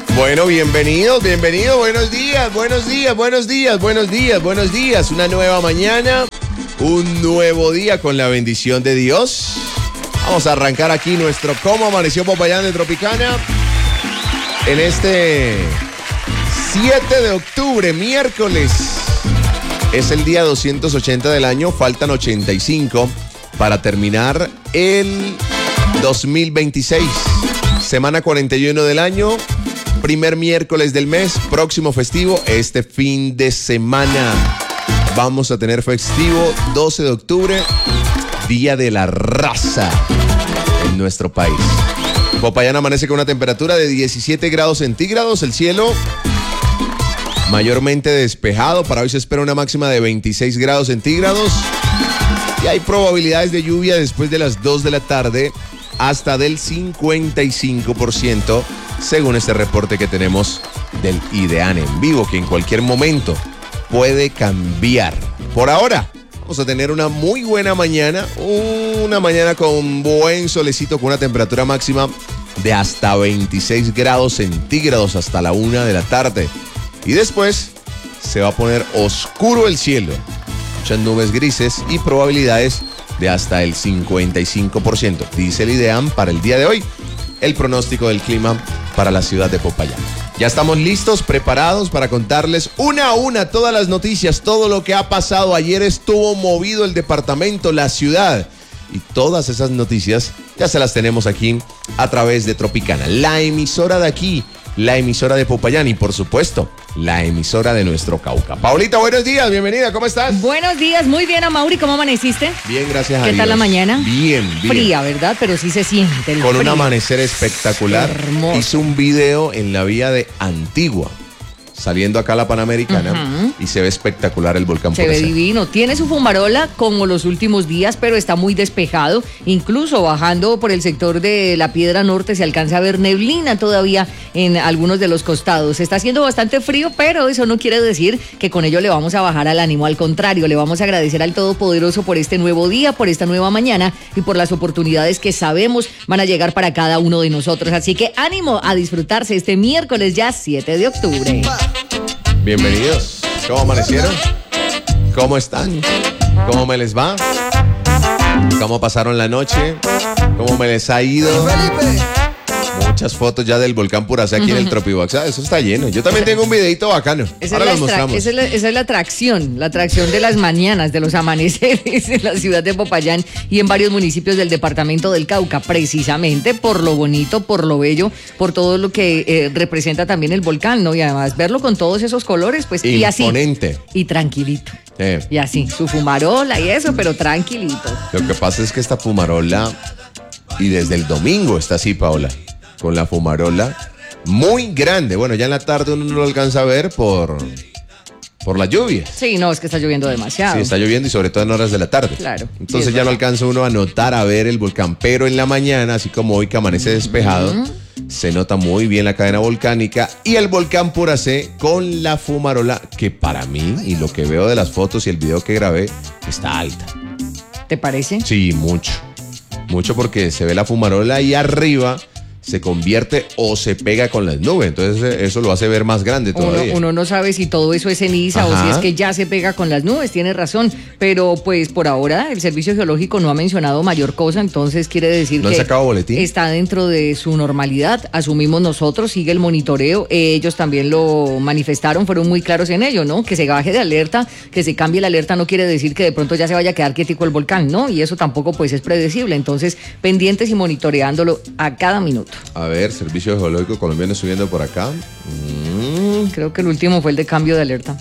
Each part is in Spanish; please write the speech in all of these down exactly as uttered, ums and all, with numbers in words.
Bueno, bienvenidos, bienvenidos, buenos días, buenos días, buenos días, buenos días, buenos días. Una nueva mañana, un nuevo día con la bendición de Dios. Vamos a arrancar aquí nuestro Cómo Amaneció Popayán de Tropicana en este siete de octubre, miércoles. Es el día doscientos ochenta del año, faltan ochenta y cinco para terminar el dos mil veintiséis. Semana cuarenta y uno del año, primer miércoles del mes, próximo festivo, este fin de semana. Vamos a tener festivo doce de octubre, Día de la Raza en nuestro país. Popayán amanece con una temperatura de diecisiete grados centígrados, el cielo mayormente despejado. Para hoy se espera una máxima de veintiséis grados centígrados y hay probabilidades de lluvia después de las dos de la tarde hasta del cincuenta y cinco por ciento, según este reporte que tenemos del IDEAN en vivo, que en cualquier momento puede cambiar. Por ahora, vamos a tener una muy buena mañana, una mañana con buen solecito, con una temperatura máxima de hasta veintiséis grados centígrados hasta la una de la tarde. Y después se va a poner oscuro el cielo, muchas nubes grises y probabilidades de hasta el cincuenta y cinco por ciento, dice el IDEAN para el día de hoy, el pronóstico del clima para la ciudad de Popayán. Ya estamos listos, preparados para contarles una a una todas las noticias, todo lo que ha pasado. Ayer estuvo movido el departamento, la ciudad, y todas esas noticias ya se las tenemos aquí a través de Tropicana, la emisora de aquí, la emisora de Popayán y, por supuesto, la emisora de nuestro Cauca. Paulita, buenos días, bienvenida, ¿cómo estás? Buenos días, muy bien, Amaury, ¿cómo amaneciste? Bien, gracias a Dios. ¿Qué tal la mañana? Bien, bien. Fría, ¿verdad? Pero sí se siente el Con frío. un amanecer espectacular. Hermoso. Hice un video en la vía de Antigua, saliendo acá a la Panamericana, uh-huh. y se ve espectacular el volcán. Se ve divino. Tiene su fumarola como los últimos días, pero está muy despejado. Incluso bajando por el sector de la Piedra Norte se alcanza a ver neblina todavía en algunos de los costados. Está haciendo bastante frío, pero eso no quiere decir que con ello le vamos a bajar al ánimo. Al contrario, le vamos a agradecer al Todopoderoso por este nuevo día, por esta nueva mañana y por las oportunidades que sabemos van a llegar para cada uno de nosotros. Así que ánimo a disfrutarse este miércoles ya siete de octubre. Bienvenidos. ¿Cómo amanecieron? ¿Cómo están? ¿Cómo me les va? ¿Cómo pasaron la noche? ¿Cómo me les ha ido? Muchas fotos ya del volcán Puracé aquí uh-huh. en el Tropibox. Ah, eso está lleno. Yo también tengo un videito bacano. Esa Ahora es los mostramos. Esa es, la, esa es la atracción, la atracción de las mañanas, de los amaneceres en la ciudad de Popayán y en varios municipios del departamento del Cauca, precisamente por lo bonito, por lo bello, por todo lo que eh, representa también el volcán, ¿no? Y además verlo con todos esos colores, pues y así. Imponente. Y tranquilito. Eh. Y así, su fumarola y eso, pero tranquilito. Lo que pasa es que esta fumarola, y desde el domingo está así, Paola, con la fumarola muy grande. Bueno, ya en la tarde uno no lo alcanza a ver por, por la lluvia. Sí, no, es que está lloviendo demasiado. Sí, está lloviendo y sobre todo en horas de la tarde. Claro. Entonces sí, ya verdad. no alcanza uno a notar, a ver el volcán. Pero en la mañana, así como hoy que amanece despejado, uh-huh. se nota muy bien la cadena volcánica y el volcán Puracé con la fumarola, que para mí, y lo que veo de las fotos y el video que grabé, está alta. ¿Te parece? Sí, mucho. Mucho porque se ve la fumarola ahí arriba, se convierte o se pega con las nubes. Entonces eso lo hace ver más grande todavía. Uno, uno no sabe si todo eso es ceniza Ajá. o si es que ya se pega con las nubes, tiene razón. Pero pues por ahora el Servicio Geológico no ha mencionado mayor cosa, entonces quiere decir ¿No que han sacado boletín? Está dentro de su normalidad. Asumimos nosotros, sigue el monitoreo. Eh, ellos también lo manifestaron, fueron muy claros en ello, ¿no? Que se baje de alerta, que se cambie la alerta no quiere decir que de pronto ya se vaya a quedar quietico el volcán, ¿no? Y eso tampoco pues es predecible. Entonces pendientes y monitoreándolo a cada minuto. A ver, Servicio Geológico Colombiano subiendo por acá. Mm. Creo que el último fue el de cambio de alerta.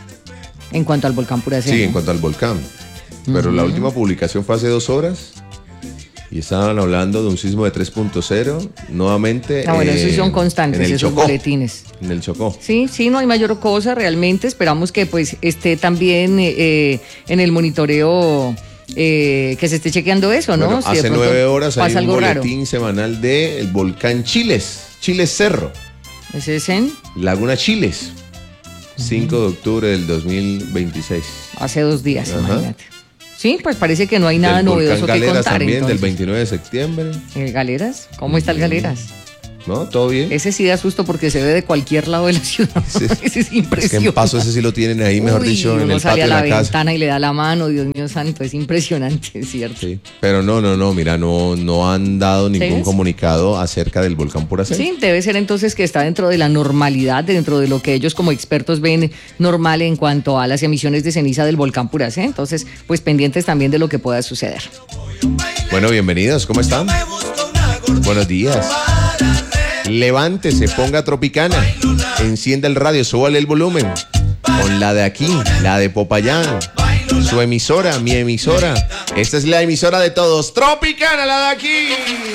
En cuanto al volcán Puracé. Sí, en cuanto al volcán. Pero uh-huh. la última publicación fue hace dos horas. Y estaban hablando de un sismo de tres punto cero. Nuevamente. Ah, bueno, eh, esos son constantes, en el esos Chocó, boletines. En el Chocó. Sí, sí, no hay mayor cosa realmente. Esperamos que pues esté también eh, en el monitoreo. Eh, que se esté chequeando eso, ¿no? Bueno, si hace nueve horas hay un boletín raro. semanal del volcán Chiles, Chiles Cerro. ¿Ese es en? Laguna Chiles, uh-huh. cinco de octubre del dos mil veintiséis. Hace dos días, Ajá. imagínate. Sí, pues parece que no hay nada del novedoso volcán que Galeras contar. También, entonces. del veintinueve de septiembre. ¿El Galeras? ¿Cómo está el Galeras? ¿No? ¿Todo bien? Ese sí da susto porque se ve de cualquier lado de la ciudad. Ese, ese es impresionante. Es que en Paso ese sí lo tienen ahí, mejor Uy, dicho, en uno el sale patio a la, de la ventana casa. y le da la mano, Dios mío santo, es impresionante, es cierto. Sí, pero no, no, no, mira, no, no han dado ningún ¿Sí? comunicado acerca del volcán Puracé. Sí, debe ser entonces que está dentro de la normalidad, dentro de lo que ellos como expertos ven normal en cuanto a las emisiones de ceniza del volcán Puracé. Entonces, pues pendientes también de lo que pueda suceder. Bueno, bienvenidos, ¿cómo están? Buenos días. Levántese, ponga Tropicana, encienda el radio, súbale el volumen. Con la de aquí, la de Popayán, su emisora, mi emisora. Esta es la emisora de todos, Tropicana, la de aquí.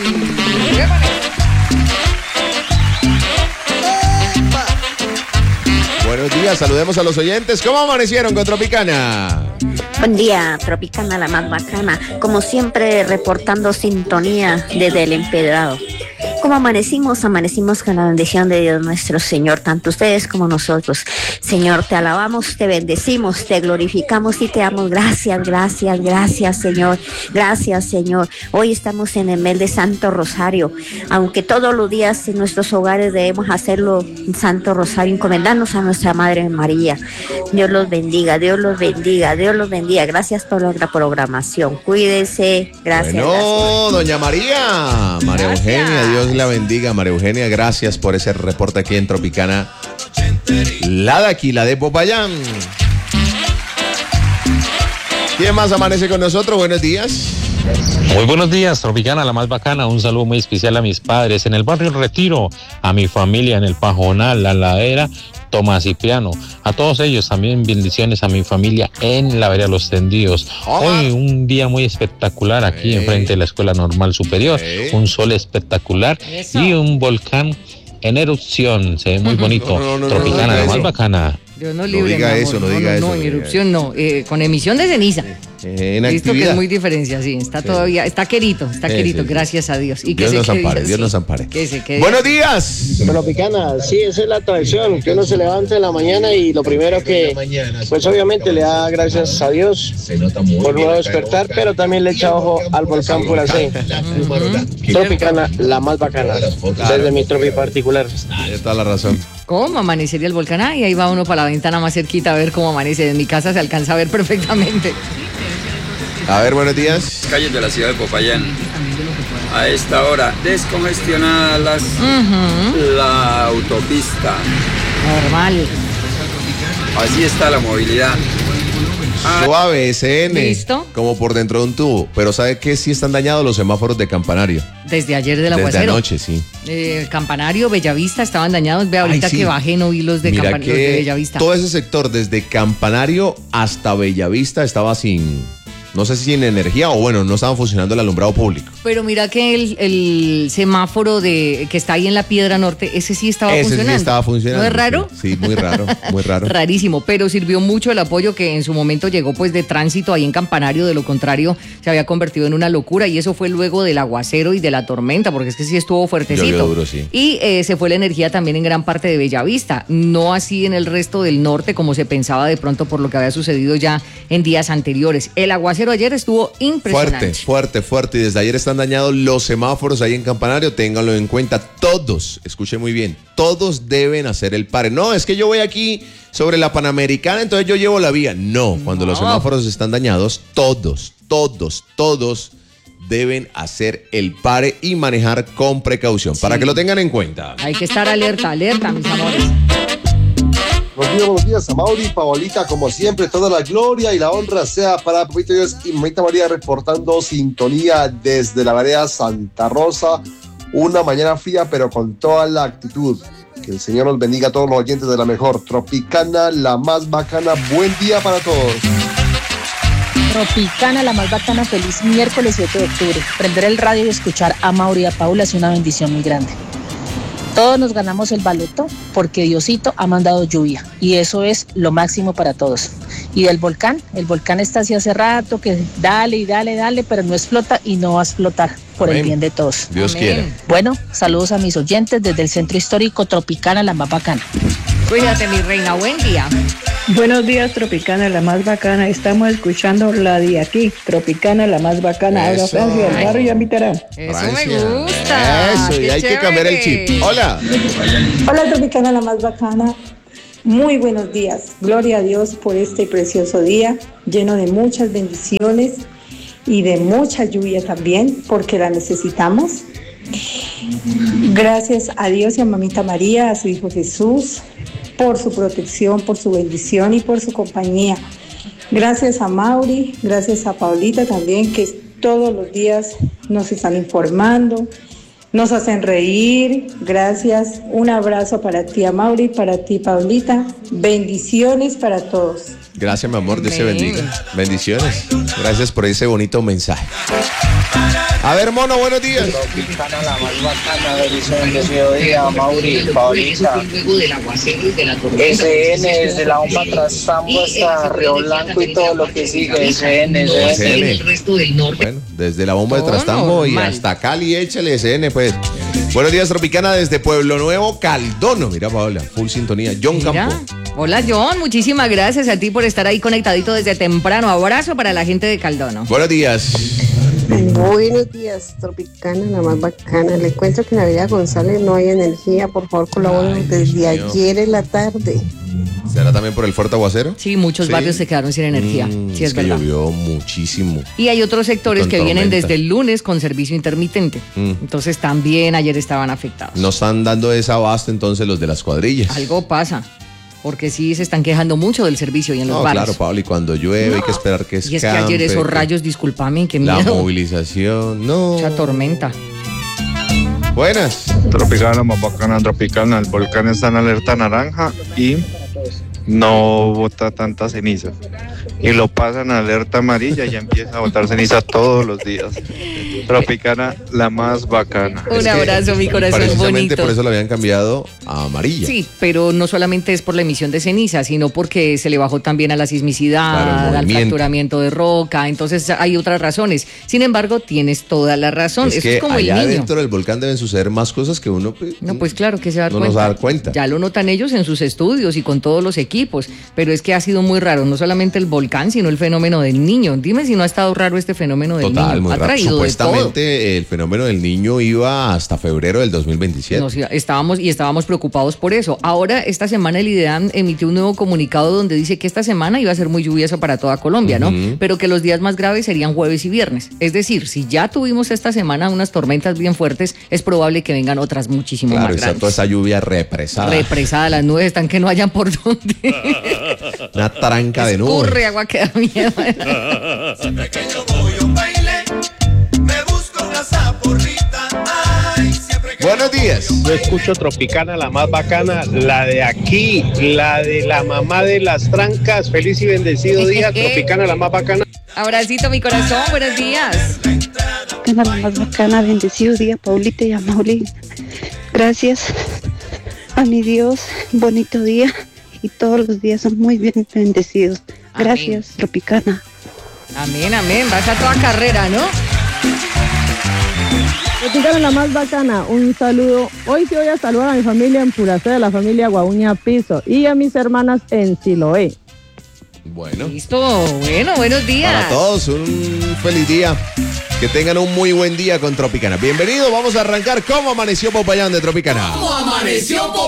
Buenos días, saludemos a los oyentes. ¿Cómo amanecieron con Tropicana? Buen día, Tropicana, la más bacana. Como siempre, reportando sintonía desde el Empedrado. Como amanecimos, amanecimos con la bendición de Dios nuestro Señor, tanto ustedes como nosotros. Señor, te alabamos, te bendecimos, te glorificamos y te damos gracias, gracias, gracias, Señor. Gracias, Señor. Hoy estamos en el mes de Santo Rosario, aunque todos los días en nuestros hogares debemos hacerlo en Santo Rosario, encomendarnos a nuestra Madre María. Dios los bendiga, Dios los bendiga, Dios los bendiga. Gracias por la programación. Cuídense. Gracias. Bueno, gracias. doña María, María Gracias. Eugenia, Dios la bendiga. María Eugenia, gracias por ese reporte aquí en Tropicana. La de aquí, la de Popayán. ¿Quién más amanece con nosotros? Buenos días. Muy buenos días, Tropicana, la más bacana. Un saludo muy especial a mis padres en el barrio Retiro, a mi familia en el Pajonal, La Ladera, Tomás Cipriano. A todos ellos también bendiciones a mi familia en la Vereda Los Tendidos. Hoy un día muy espectacular aquí Hey. enfrente de la Escuela Normal Superior. Hey. Un sol espectacular Eso. y un volcán en erupción. Se ve muy bonito. No, no, no, no, Tropicana, no, no, la no, más no. bacana. Dios no No libre, diga mi amor. eso, no diga no, eso, No, en no diga erupción no, eh, con emisión de ceniza. En Listo, que actividad. es muy diferencia, sí, está Sí. todavía, está querido, está Sí, querido, sí, sí. gracias a Dios. Y que Dios se nos quede ampare, así. Dios nos ampare. Que se quede Buenos días. Tropicana, sí, esa es la tradición, que uno se levanta en la mañana y lo primero que, pues obviamente le da gracias a Dios por nuevo despertar, pero también le echa ojo al volcán Puracé. Tropicana, la más bacana, desde mi tropi particular. Ahí está la razón. ¿Cómo amanecería el volcán? Ay, ahí va uno para la ventana más cerquita a ver cómo amanece. En mi casa se alcanza a ver perfectamente. A ver, buenos días. Calles de la ciudad de Popayán. A esta hora, descongestionadas las, la autopista. Normal. Así está la movilidad. Ah, Suave, S N. ¿Listo? Como por dentro de un tubo. Pero ¿sabe qué? Sí están dañados los semáforos de Campanario. Desde ayer del Desde aguacero. anoche, sí. Eh, Campanario, Bellavista estaban dañados. Ve ahorita Ay, sí. que bajé, no vi los de, Mira Campan- los de que Bellavista. todo ese sector, desde Campanario hasta Bellavista, estaba sin, no sé si sin energía o bueno, no estaban funcionando el alumbrado público. Pero mira que el, el semáforo de que está ahí en la Piedra Norte, ese sí estaba Ese funcionando. sí estaba funcionando. ¿No es raro? Sí, sí, muy raro, muy raro. Rarísimo, pero sirvió mucho el apoyo que en su momento llegó pues de tránsito ahí en Campanario, de lo contrario se había convertido en una locura y eso fue luego del aguacero y de la tormenta, porque es que sí estuvo fuertecito. Llovió duro, sí. Y eh, se fue la energía también en gran parte de Bellavista, no así en el resto del norte como se pensaba de pronto por lo que había sucedido ya en días anteriores. El aguacero ayer estuvo impresionante. Fuerte, fuerte, fuerte. Y desde ayer están dañados los semáforos ahí en Campanario. Ténganlo en cuenta. Todos, escuchen muy bien, todos deben hacer el pare. No, es que yo voy aquí sobre la Panamericana, entonces yo llevo la vía. No, cuando los No. semáforos están dañados, todos, todos, todos deben hacer el pare y manejar con precaución. Para Sí. que lo tengan en cuenta. Hay que estar alerta, alerta, mis amores. Buenos días, buenos días, Amaury, Paolita, como siempre, toda la gloria y la honra sea para Papito Dios y Mamita María reportando sintonía desde la vereda Santa Rosa, una mañana fría pero con toda la actitud. Que el Señor nos bendiga a todos los oyentes de la mejor Tropicana, la más bacana. Buen día para todos. Tropicana, la más bacana, feliz miércoles siete de octubre. Prender el radio y escuchar a Mauri y a Paula es una bendición muy grande. Todos nos ganamos el baloto porque Diosito ha mandado lluvia y eso es lo máximo para todos. Y del volcán, el volcán está así hace rato que dale y dale, dale, pero no explota y no va a explotar por Amén. el bien de todos. Dios Amén. quiera. Bueno, saludos a mis oyentes desde el Centro Histórico Tropicana, la más bacana. Cuídate, mi reina, buen día. Buenos días, Tropicana, la más bacana. Estamos escuchando la de aquí, Tropicana, la más bacana. Ahora Francia, del barrio y Ambitará. Eso Francia. me gusta. Eso, y Qué hay que cambiar el chévere. chip. Hola. Hola Tropicana, la más bacana. Muy buenos días. Gloria a Dios por este precioso día, lleno de muchas bendiciones y de mucha lluvia también, porque la necesitamos. Gracias a Dios y a Mamita María, a su Hijo Jesús, por su protección, por su bendición y por su compañía. Gracias a Mauri, gracias a Paulita también, que todos los días nos están informando, nos hacen reír. Gracias, un abrazo para ti, Mauri, para ti, Paulita. Bendiciones para todos. Gracias, mi amor, Dios te Amén. bendiga. Bendiciones. Gracias por ese bonito mensaje. A ver, Mono, buenos días. Tropicana, la más bacana, bendecido, bendecido día, Mauri, Paulita. S N, desde la bomba Trastambo hasta Río Blanco y todo lo que sigue. S N, S N. S N. Bueno, desde la bomba de Todo Trastambo y normal. hasta Cali, échale S N, pues. Buenos días, Tropicana, desde Pueblo Nuevo, Caldono. Mira, Paola, full sintonía. John Mira. Campo. Hola John, muchísimas gracias a ti por estar ahí conectadito desde temprano. Abrazo para la gente de Caldono. Buenos días. Buenos días, Tropicana, la más bacana. Le cuento que en la Villa González no hay energía. Por favor, colaboren desde Dios mío. ayer en la tarde. ¿Será también por el fuerte aguacero? Sí, muchos Sí. barrios se quedaron sin energía. Mm, Sí, es, que verdad. llovió muchísimo. Y hay otros sectores Con que vienen tormenta. desde el lunes con servicio intermitente. Mm. Entonces también ayer estaban afectados. No están dando ese abasto entonces los de las cuadrillas. Algo pasa. Porque sí se están quejando mucho del servicio y en los No, barrios. claro, Pablo, y cuando llueve hay que esperar que escampe. Y es que ayer esos que- rayos, discúlpame, qué La miedo. movilización, no. Mucha tormenta. Buenas. Tropicana, más bacana, Tropicana. El volcán está en alerta naranja y no bota tanta ceniza. Y lo pasan a alerta amarilla y ya empieza a botar ceniza todos los días. Tropicana, la más bacana. Un abrazo, mi corazón Precisamente bonito. por eso lo habían cambiado a amarilla. Sí, pero no solamente es por la emisión de ceniza, sino porque se le bajó también a la sismicidad, Claro, el al movimiento. fracturamiento de roca, entonces hay otras razones. Sin embargo, tienes toda la razón. Es Eso que es como el allá niño. dentro del volcán deben suceder más cosas que uno pues, No, pues claro que se va a dar no cuenta. nos va a dar cuenta. Ya lo notan ellos en sus estudios y con todos los equipos, pero es que ha sido muy raro, no solamente el volcán, sino el fenómeno del niño. Dime si no ha estado raro este fenómeno del Total, niño. muy ha raro. traído de todo. Supuestamente el fenómeno del niño iba hasta febrero del dos mil veintisiete. Nos- estábamos y estábamos preocupados por eso. Ahora, esta semana el IDEAM emitió un nuevo comunicado donde dice que esta semana iba a ser muy lluviosa para toda Colombia, ¿no? Ujú. Pero que los días más graves serían jueves y viernes. Es decir, si ya tuvimos esta semana unas tormentas bien fuertes, es probable que vengan otras muchísimo Claro, más está grandes. toda esa lluvia represada. Represada, las nubes están que no hayan por dónde. Una tranca de nubes. Corre, agua que da miedo. Buenos días. Yo escucho Tropicana, la más bacana, la de aquí, la de la mamá de las trancas. Feliz y bendecido día, Tropicana, la más bacana. Abracito, mi corazón, buenos días. La más bacana, bendecido día, Paulita y a Mauli. Gracias a mi Dios, bonito día y todos los días son muy bien bendecidos. Gracias, Tropicana. Amén, amén. Vas a toda carrera, ¿no? Tropicana, la más bacana, un saludo. Hoy sí voy a saludar a mi familia en Puracé, a la familia Guauña Piso y a mis hermanas en Siloé. Bueno. Listo, bueno, buenos días. Para todos, un feliz día. Que tengan un muy buen día con Tropicana. Bienvenido, vamos a arrancar. ¿Cómo amaneció Popayán de Tropicana? ¿Cómo amaneció